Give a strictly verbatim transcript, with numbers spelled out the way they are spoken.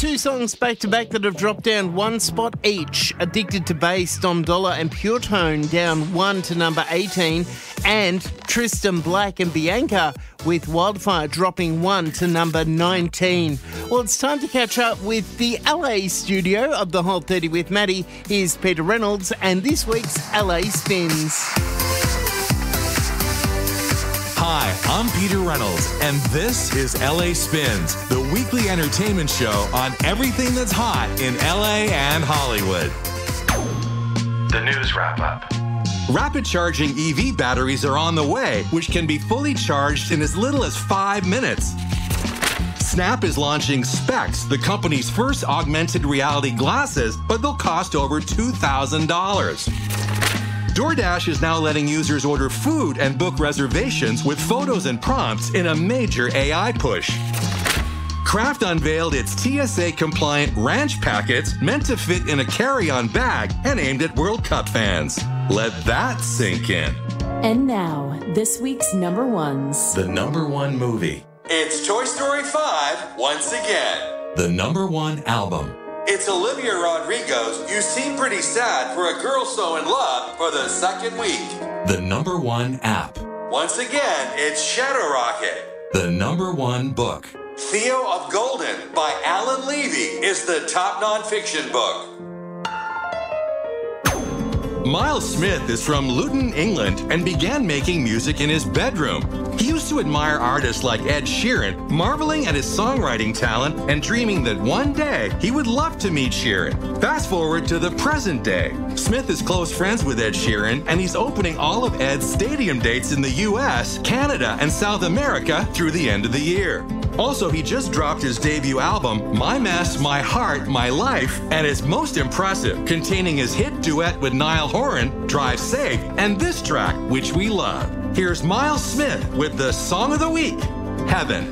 two songs back-to-back that have dropped down one spot each. Addicted to Bass, Dom Dollar and Pure Tone down one to number eighteen. And Tristan Black and Bianca with Wildfire dropping one to number nineteen. Well, it's time to catch up with the L A studio of the Hot thirty with Maddie. Here's Peter Reynolds and this week's L A Spins. Hi, I'm Peter Reynolds, and this is L A Spins, the weekly entertainment show on everything that's hot in L A and Hollywood. The news wrap-up. Rapid charging E V batteries are on the way, which can be fully charged in as little as five minutes. Snap is launching Specs, the company's first augmented reality glasses, but they'll cost over two thousand dollars. DoorDash is now letting users order food and book reservations with photos and prompts in a major A I push. Kraft unveiled its T S A-compliant ranch packets meant to fit in a carry-on bag and aimed at World Cup fans. Let that sink in. And now, this week's number ones. The number one movie. It's Toy Story five once again. The number one album. It's Olivia Rodrigo's You Seem Pretty Sad for a Girl So in Love for the second week. The number one app. Once again, it's Shadow Rocket. The number one book. Theo of Golden by Alan Levy is the top nonfiction book. Miles Smith is from Luton, England, and began making music in his bedroom. He used to admire artists like Ed Sheeran, marveling at his songwriting talent and dreaming that one day he would love to meet Sheeran. Fast forward to the present day. Smith is close friends with Ed Sheeran, and he's opening all of Ed's stadium dates in the U S, Canada, and South America through the end of the year. Also, he just dropped his debut album, My Mess, My Heart, My Life, and it's most impressive, containing his hit duet with Niall Horan, Drive Safe, and this track, which we love. Here's Miles Smith with the Song of the Week, Heaven.